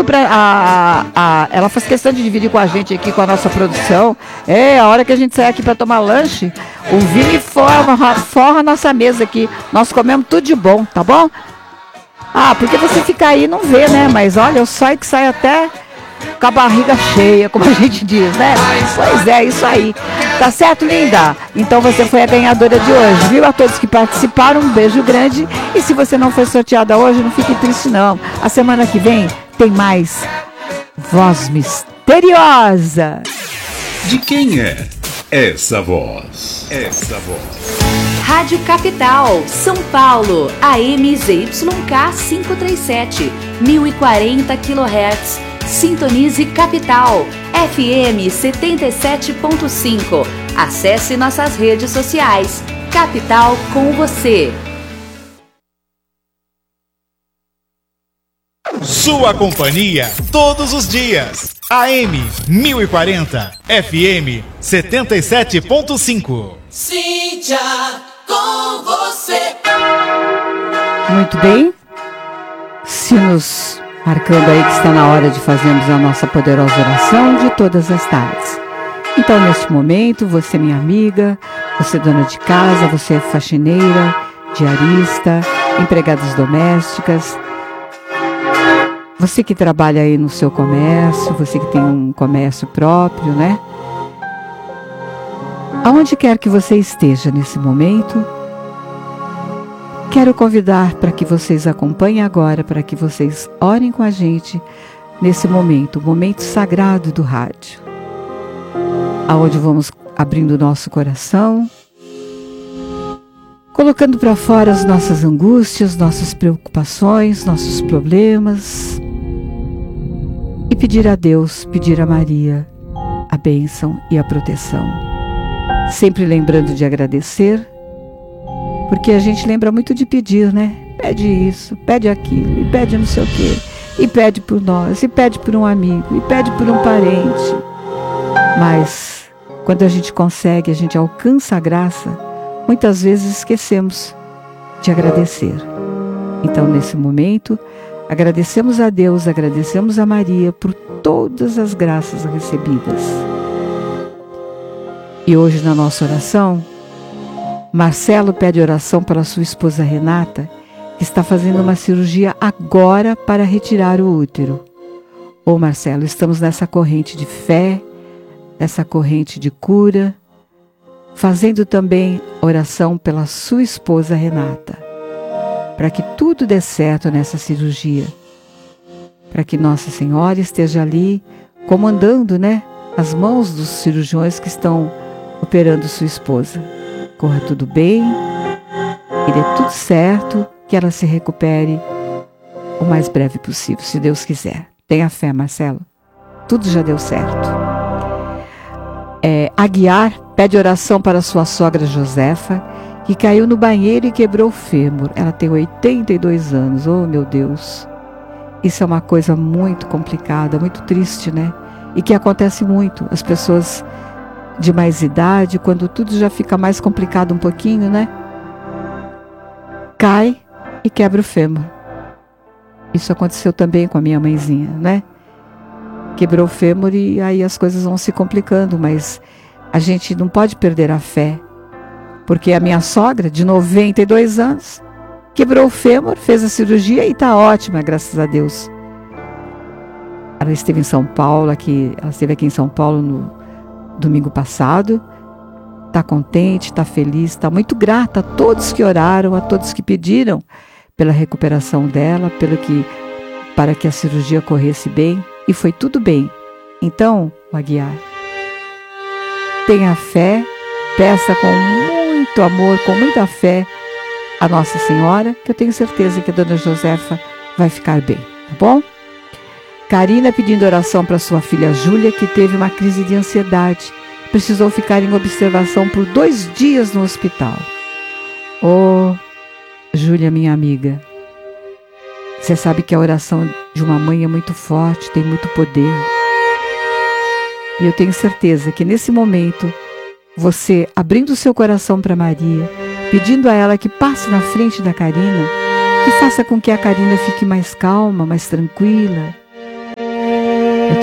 ela faz questão de dividir com a gente aqui, com a nossa produção. A hora que a gente sair aqui para tomar lanche, o Vini forra a nossa mesa aqui. Nós comemos tudo de bom, tá bom? Porque você fica aí e não vê, né? Mas olha, eu saio que sai até com a barriga cheia, como a gente diz, né? Pois é, isso aí. Tá certo, linda? Então você foi a ganhadora de hoje, viu? A todos que participaram, um beijo grande. E se você não foi sorteada hoje, não fique triste, não. A semana que vem tem mais Voz Misteriosa. De quem é essa voz? Essa voz. Rádio Capital, São Paulo, AM ZYK 537, 1040 kHz. Sintonize Capital, FM 77.5. Acesse nossas redes sociais. Capital com você. Sua companhia todos os dias. AM 1040, FM 77.5. Cíntia, com você. Muito bem. Sinos marcando aí que está na hora de fazermos a nossa poderosa oração de todas as tardes. Então, neste momento, você, minha amiga, você dona de casa, você faxineira, diarista, empregadas domésticas, você que trabalha aí no seu comércio, você que tem um comércio próprio, né? Aonde quer que você esteja nesse momento, quero convidar para que vocês acompanhem agora, para que vocês orem com a gente nesse momento, o momento sagrado do rádio, aonde vamos abrindo o nosso coração, colocando para fora as nossas angústias, nossas preocupações, nossos problemas, e pedir a Deus, pedir a Maria a bênção e a proteção. Sempre lembrando de agradecer, porque a gente lembra muito de pedir, né? Pede isso, pede aquilo, e pede não sei o quê, e pede por nós, e pede por um amigo, e pede por um parente. Mas quando a gente consegue, a gente alcança a graça, muitas vezes esquecemos de agradecer. Então, nesse momento, agradecemos a Deus, agradecemos a Maria por todas as graças recebidas. E hoje, na nossa oração, Marcelo pede oração para sua esposa Renata, que está fazendo uma cirurgia agora para retirar o útero. Marcelo, estamos nessa corrente de fé, nessa corrente de cura, fazendo também oração pela sua esposa Renata, para que tudo dê certo nessa cirurgia, para que Nossa Senhora esteja ali comandando, né, as mãos dos cirurgiões que estão operando sua esposa. Corra tudo bem, e dê tudo certo, que ela se recupere o mais breve possível, se Deus quiser. Tenha fé, Marcelo. Tudo já deu certo. Aguiar pede oração para sua sogra Josefa, que caiu no banheiro e quebrou o fêmur. Ela tem 82 anos. Oh, meu Deus. Isso é uma coisa muito complicada, muito triste, né? E que acontece muito. As pessoas de mais idade, quando tudo já fica mais complicado um pouquinho, né? Cai e quebra o fêmur. Isso aconteceu também com a minha mãezinha, né? Quebrou o fêmur e aí as coisas vão se complicando, mas a gente não pode perder a fé, porque a minha sogra, de 92 anos, quebrou o fêmur, fez a cirurgia e está ótima, graças a Deus. Ela esteve em São Paulo, ela esteve aqui em São Paulo no domingo passado, está contente, está feliz, está muito grata a todos que oraram, a todos que pediram pela recuperação dela, para que a cirurgia corresse bem, e foi tudo bem. Então, Aguiar, tenha fé, peça com muito amor, com muita fé a Nossa Senhora, que eu tenho certeza que a Dona Josefa vai ficar bem, tá bom? Karina pedindo oração para sua filha Júlia, que teve uma crise de ansiedade. Precisou ficar em observação por 2 dias no hospital. Júlia, minha amiga, você sabe que a oração de uma mãe é muito forte, tem muito poder. E eu tenho certeza que nesse momento, você abrindo o seu coração para Maria, pedindo a ela que passe na frente da Karina, que faça com que a Karina fique mais calma, mais tranquila,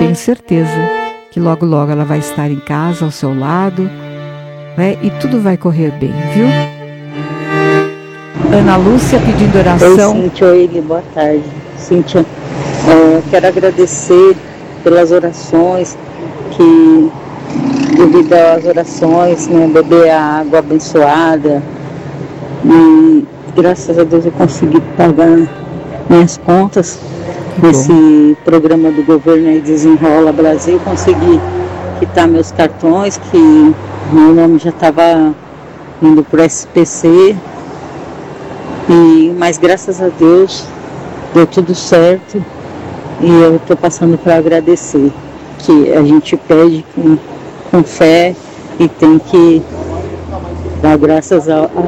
tenho certeza que logo, logo ela vai estar em casa, ao seu lado, né? E tudo vai correr bem, viu? Ana Lúcia pedindo oração. Oi, Cíntia, oi, boa tarde. Cíntia, quero agradecer pelas orações, que devido às orações, né, beber a água abençoada, e graças a Deus eu consegui pagar minhas contas nesse programa do governo aí, Desenrola Brasil. Consegui quitar meus cartões, que meu nome já estava indo para o SPC, mas graças a Deus deu tudo certo, e eu estou passando para agradecer, que a gente pede com fé e tem que dar graças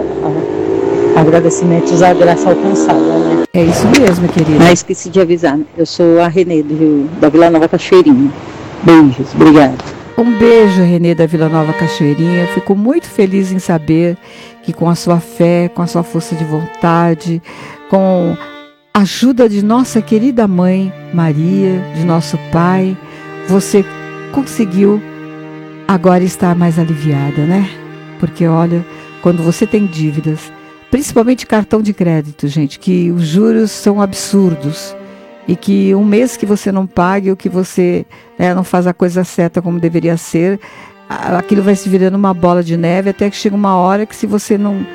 agradecimentos à graça alcançada, né? É isso mesmo, querida. Esqueci de avisar, eu sou a Renê da Vila Nova Cachoeirinha. Beijos, obrigada. Um beijo, Renê da Vila Nova Cachoeirinha. Fico muito feliz em saber que com a sua fé, com a sua força de vontade, com a ajuda de nossa querida mãe Maria, de nosso pai, você conseguiu agora estar mais aliviada, né? Porque olha, quando você tem dívidas, principalmente cartão de crédito, gente, que os juros são absurdos, e que um mês que você não pague, ou que você não faz a coisa certa como deveria ser, aquilo vai se virando uma bola de neve, até que chega uma hora que, se você não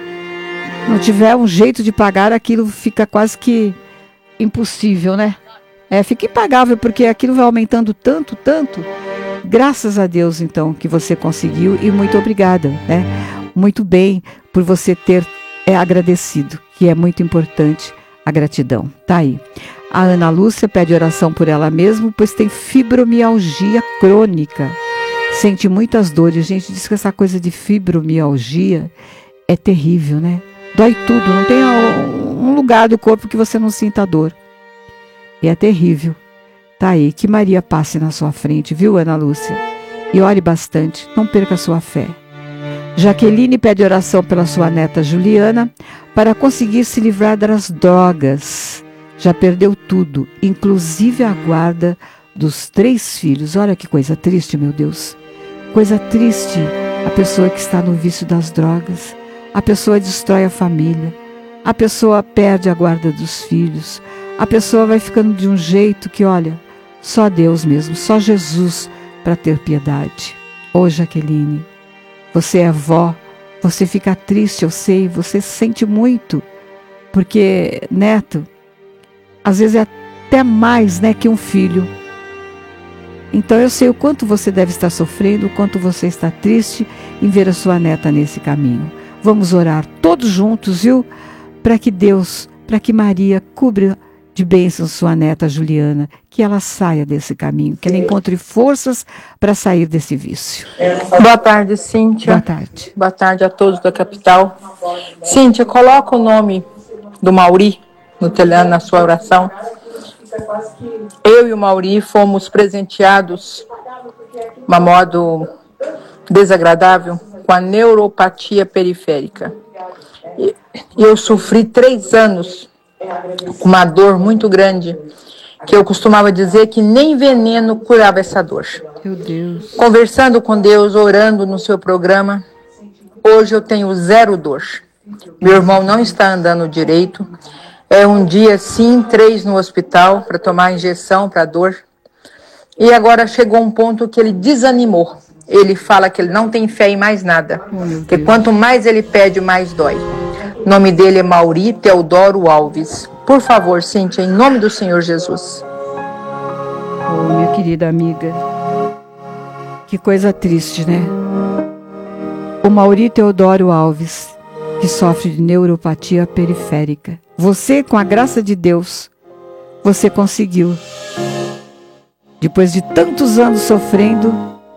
tiver um jeito de pagar, aquilo fica quase que impossível, né? Fica impagável, porque aquilo vai aumentando tanto. Graças a Deus, então, que você conseguiu, e muito obrigada, né? Muito bem por você ter agradecido, que é muito importante a gratidão. Tá aí. A Ana Lúcia pede oração por ela mesma, pois tem fibromialgia crônica. Sente muitas dores. Gente, diz que essa coisa de fibromialgia é terrível, né? Dói tudo, não tem um lugar do corpo que você não sinta dor. E é terrível. Tá aí, que Maria passe na sua frente, viu, Ana Lúcia? E ore bastante, não perca a sua fé. Jaqueline pede oração pela sua neta Juliana para conseguir se livrar das drogas. Já perdeu tudo, inclusive a guarda dos 3 filhos. Olha que coisa triste, meu Deus. Coisa triste, a pessoa que está no vício das drogas. A pessoa destrói a família. A pessoa perde a guarda dos filhos. A pessoa vai ficando de um jeito que, olha, só Deus mesmo, só Jesus para ter piedade. Ô Jaqueline, você é avó, você fica triste, eu sei, você sente muito, porque neto, às vezes é até mais, né, que um filho. Então eu sei o quanto você deve estar sofrendo, o quanto você está triste em ver a sua neta nesse caminho. Vamos orar todos juntos, viu? Para que Deus, para que Maria cubra de bênçãos sua neta Juliana, que ela saia desse caminho, que ela encontre forças para sair desse vício. Boa tarde, Cíntia. Boa tarde. Boa tarde a todos da capital. Cíntia, coloca o nome do Mauri no telhado na sua oração. Eu e o Mauri fomos presenteados, de uma modo desagradável, com a neuropatia periférica. Eu sofri 3 anos com uma dor muito grande, que eu costumava dizer que nem veneno curava essa dor. Meu Deus. Conversando com Deus, orando no seu programa, hoje eu tenho 0 dor. Meu irmão não está andando direito. É um dia sim, 3 no hospital para tomar injeção para dor. E agora chegou um ponto que ele desanimou. Ele fala que ele não tem fé em mais nada. Porque quanto mais ele pede, mais dói. O nome dele é Mauri Teodoro Alves. Por favor, Cíntia, em nome do Senhor Jesus. Oh, minha querida amiga. Que coisa triste, né? O Mauri Teodoro Alves, que sofre de neuropatia periférica. Você, com a graça de Deus, você conseguiu. Depois de tantos anos sofrendo,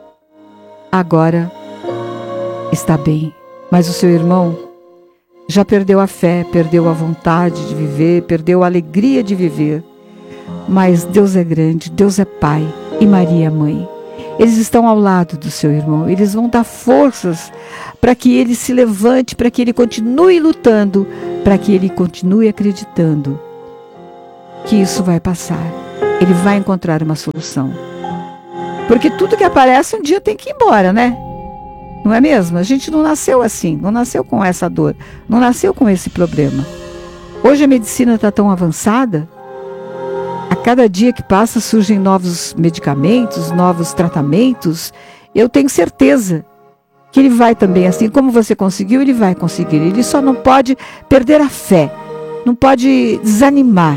agora está bem. Mas o seu irmão já perdeu a fé, perdeu a vontade de viver, perdeu a alegria de viver. Mas Deus é grande, Deus é Pai e Maria é Mãe. Eles estão ao lado do seu irmão, eles vão dar forças para que ele se levante, para que ele continue lutando, para que ele continue acreditando que isso vai passar. Ele vai encontrar uma solução. Porque tudo que aparece um dia tem que ir embora, né? Não é mesmo? A gente não nasceu assim, não nasceu com essa dor, não nasceu com esse problema. Hoje a medicina está tão avançada, a cada dia que passa surgem novos medicamentos, novos tratamentos. Eu tenho certeza que ele vai também, assim como você conseguiu, ele vai conseguir. Ele só não pode perder a fé, não pode desanimar.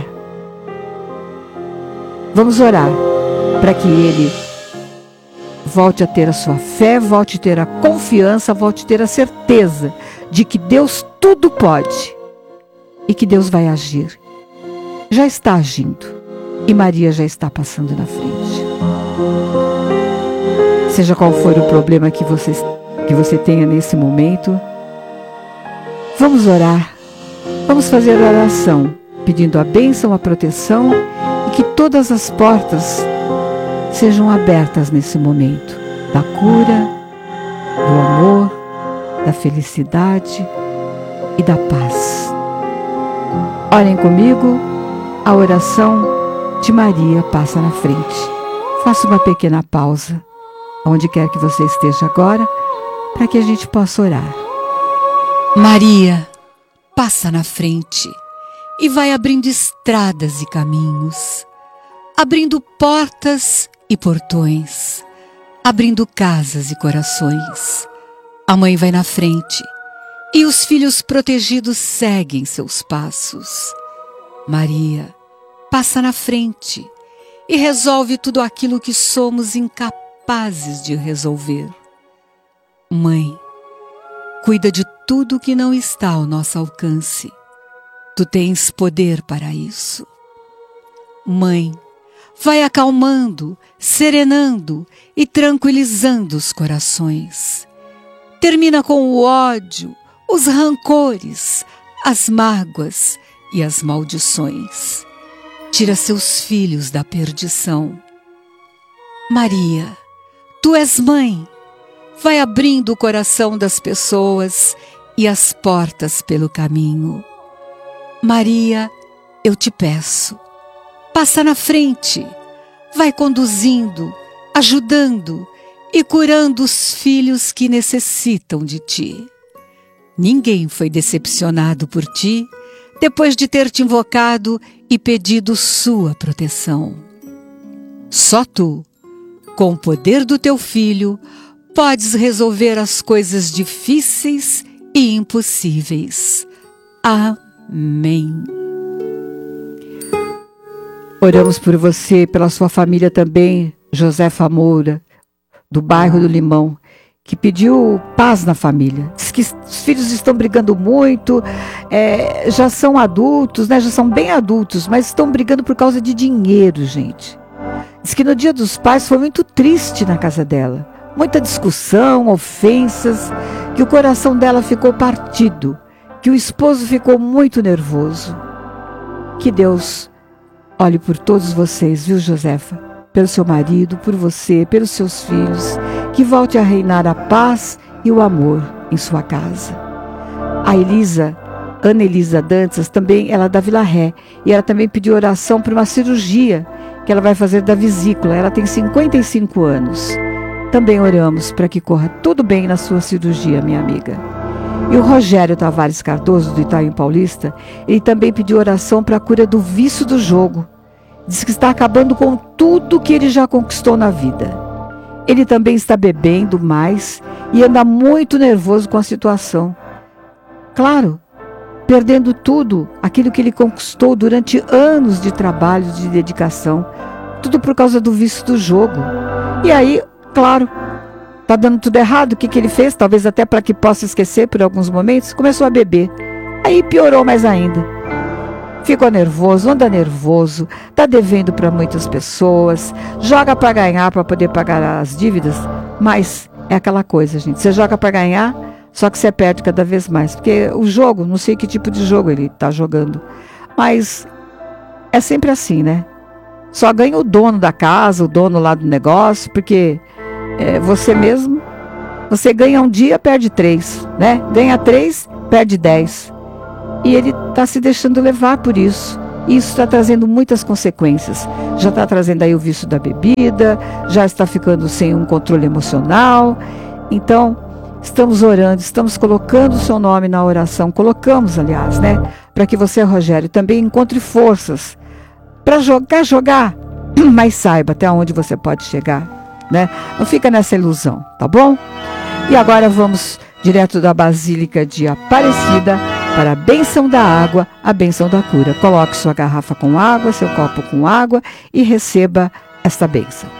Vamos orar para que ele volte a ter a sua fé, volte a ter a confiança, volte a ter a certeza de que Deus tudo pode e que Deus vai agir. Já está agindo e Maria já está passando na frente. Seja qual for o problema que você tenha nesse momento, vamos orar, vamos fazer a oração, pedindo a bênção, a proteção e que todas as portas sejam abertas nesse momento, da cura, do amor, da felicidade e da paz. Orem comigo, a oração de Maria passa na frente. Faça uma pequena pausa, onde quer que você esteja agora, para que a gente possa orar. Maria passa na frente e vai abrindo estradas e caminhos, abrindo portas e portões, abrindo casas e corações. A mãe vai na frente e os filhos protegidos seguem seus passos. Maria passa na frente e resolve tudo aquilo que somos incapazes de resolver. Mãe, cuida de tudo que não está ao nosso alcance. Tu tens poder para isso. Mãe, vai acalmando, serenando e tranquilizando os corações. Termina com o ódio, os rancores, as mágoas e as maldições. Tira seus filhos da perdição. Maria, tu és mãe. Vai abrindo o coração das pessoas e as portas pelo caminho. Maria, eu te peço, passa na frente, vai conduzindo, ajudando e curando os filhos que necessitam de ti. Ninguém foi decepcionado por ti depois de ter te invocado e pedido sua proteção. Só tu, com o poder do teu filho, podes resolver as coisas difíceis e impossíveis. Amém. Oramos por você, pela sua família também, Josefa Moura, do bairro do Limão, que pediu paz na família. Diz que os filhos estão brigando muito, já são adultos, né? Já são bem adultos, mas estão brigando por causa de dinheiro, gente. Diz que no Dia dos Pais foi muito triste na casa dela. Muita discussão, ofensas, que o coração dela ficou partido, que o esposo ficou muito nervoso. Que Deus olhe por todos vocês, viu, Josefa? Pelo seu marido, por você, pelos seus filhos, que volte a reinar a paz e o amor em sua casa. A Ana Elisa Dantas, também, ela é da Vila Ré, e ela também pediu oração para uma cirurgia que ela vai fazer da vesícula. Ela tem 55 anos. Também oramos para que corra tudo bem na sua cirurgia, minha amiga. E o Rogério Tavares Cardoso, do Itaim Paulista, ele também pediu oração para a cura do vício do jogo. Diz que está acabando com tudo que ele já conquistou na vida. Ele também está bebendo mais e anda muito nervoso com a situação. Claro, perdendo tudo, aquilo que ele conquistou durante anos de trabalho, de dedicação. Tudo por causa do vício do jogo. E aí, claro, está dando tudo errado. O que ele fez? Talvez até para que possa esquecer por alguns momentos. Começou a beber. Aí piorou mais ainda. Ficou nervoso, anda nervoso, está devendo para muitas pessoas, joga para ganhar para poder pagar as dívidas, mas é aquela coisa, gente. Você joga para ganhar, só que você perde cada vez mais. Porque o jogo, não sei que tipo de jogo ele está jogando, mas é sempre assim, né? Só ganha o dono da casa, o dono lá do negócio, porque você mesmo, você ganha um dia, perde 3, né? Ganha 3, perde 10. E ele está se deixando levar por isso. E isso está trazendo muitas consequências. Já está trazendo aí o vício da bebida, já está ficando sem um controle emocional. Então, estamos orando, estamos colocando o seu nome na oração, colocamos, aliás, né? Para que você, Rogério, também encontre forças para jogar, mas saiba até onde você pode chegar, né? Não fica nessa ilusão, tá bom? E agora vamos direto da Basílica de Aparecida para a bênção da água, a bênção da cura. Coloque sua garrafa com água, seu copo com água e receba esta bênção.